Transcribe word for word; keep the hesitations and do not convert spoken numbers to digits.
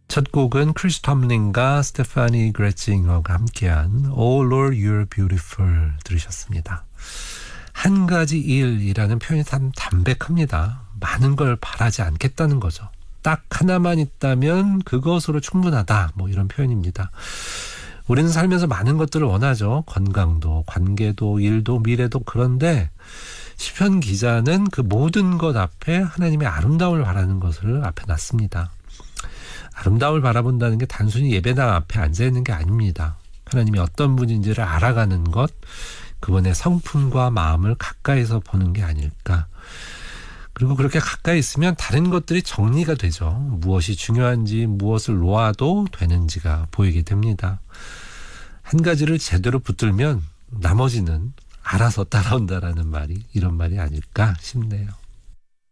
첫 곡은 크리스 톰린과 스테파니 그레칭어가 함께한 Oh Lord You're Beautiful 들으셨습니다. 한 가지 일이라는 표현이 참 담백합니다. 많은 걸 바라지 않겠다는 거죠. 딱 하나만 있다면 그것으로 충분하다. 뭐 이런 표현입니다. 우리는 살면서 많은 것들을 원하죠. 건강도, 관계도, 일도, 미래도. 그런데 시편 기자는 그 모든 것 앞에 하나님의 아름다움을 바라는 것을 앞에 놨습니다. 아름다움을 바라본다는 게 단순히 예배당 앞에 앉아있는 게 아닙니다. 하나님이 어떤 분인지를 알아가는 것, 그분의 성품과 마음을 가까이서 보는 게 아닐까. 그리고 그렇게 가까이 있으면 다른 것들이 정리가 되죠. 무엇이 중요한지, 무엇을 놓아도 되는지가 보이게 됩니다. 한 가지를 제대로 붙들면 나머지는 알아서 따라온다라는 말이 이런 말이 아닐까 싶네요.